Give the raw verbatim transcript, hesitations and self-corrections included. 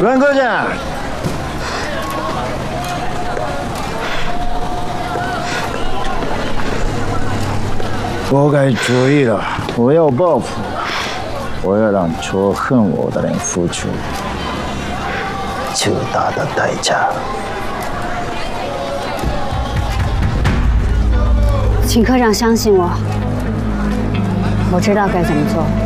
阮科长，我该注意了，我要报复，我要让仇恨我的人付出巨大的代价。 请科长相信我，我知道该怎么做。